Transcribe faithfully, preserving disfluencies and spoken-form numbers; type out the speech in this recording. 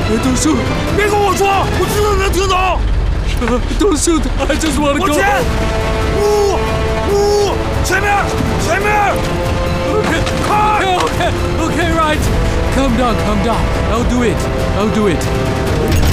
Don't shoot! 别跟我说，我知道能听懂。 Don't shoot! I just want to 往 go. 前，呜呜，前面，前面， Okay, 开！ okay, okay, okay, right. Calm down, calm down. I'll do it. I'll do it.